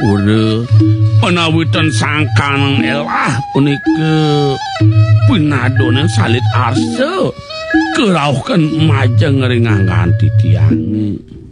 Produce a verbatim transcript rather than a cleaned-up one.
Ure penawitan sangkan elah punike pinadone salit arse kerauhken majeng ringanggan titiange.